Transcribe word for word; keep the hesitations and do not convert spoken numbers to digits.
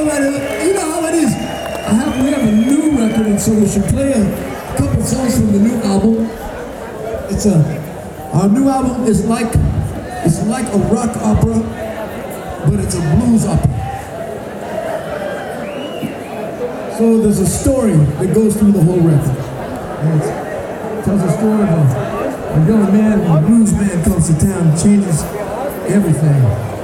All right, uh, you know how it is. I have, we have a new record, and so we should play a couple songs from the new album. It's a, our new album is like, it's like a rock opera, but it's a blues opera. So there's a story that goes through the whole record. And it tells a story of a, a young man, a blues man comes to town and changes everything.